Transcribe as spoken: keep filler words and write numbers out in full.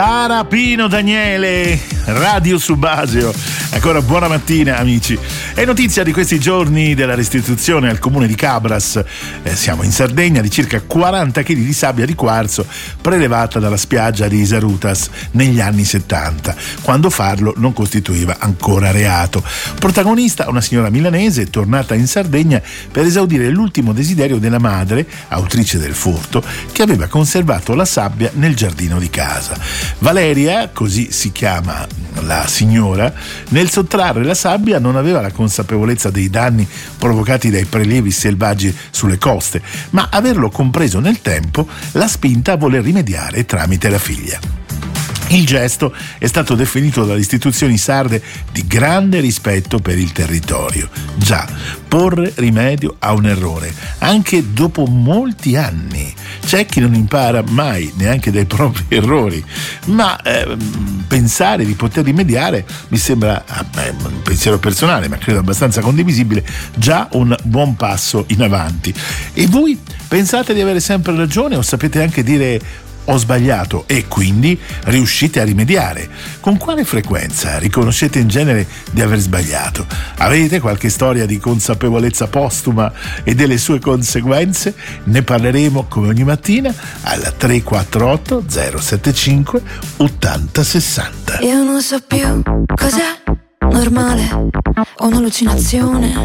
Ara Pino Daniele, Radio Subasio. Ancora buona mattina amici. È notizia di questi giorni della restituzione al comune di Cabras, eh, siamo in Sardegna, di circa quaranta chili di sabbia di quarzo prelevata dalla spiaggia di Isarutas negli anni settanta, quando farlo non costituiva ancora reato. Protagonista una signora milanese tornata in Sardegna per esaudire l'ultimo desiderio della madre, autrice del furto, che aveva conservato la sabbia nel giardino di casa. Valeria, così si chiama la signora, nel sottrarre la sabbia non aveva la consapevolezza dei danni provocati dai prelievi selvaggi sulle coste, ma averlo compreso nel tempo l'ha spinta a voler rimediare tramite la figlia. Il gesto è stato definito dalle istituzioni sarde di grande rispetto per il territorio. Già, porre rimedio a un errore, anche dopo molti anni. C'è chi non impara mai, neanche dai propri errori, ma eh, pensare di poter rimediare mi sembra, eh, un pensiero personale, ma credo abbastanza condivisibile, già un buon passo in avanti. E voi pensate di avere sempre ragione o sapete anche dire ho sbagliato e quindi riuscite a rimediare? Con quale frequenza riconoscete in genere di aver sbagliato? Avete qualche storia di consapevolezza postuma e delle sue conseguenze? Ne parleremo come ogni mattina al tre quattro otto zero sette cinque ottanta sessanta. Io non so più cos'è normale o un'allucinazione.